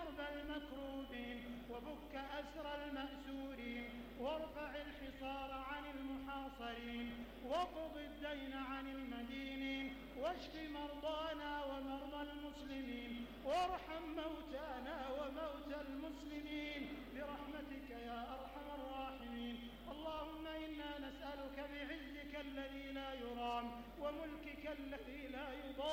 كرب المكروبين وفك أسر المأسورين وارفع الحصار عن المحاصرين واقض الدين عن المدينين واشف مرضانا ومرضى المسلمين وارحم موتانا وموتى المسلمين برحمتك يا أرحم الراحمين. اللهم إنا نسألك بعزك الذي لا يرام وملكك الذي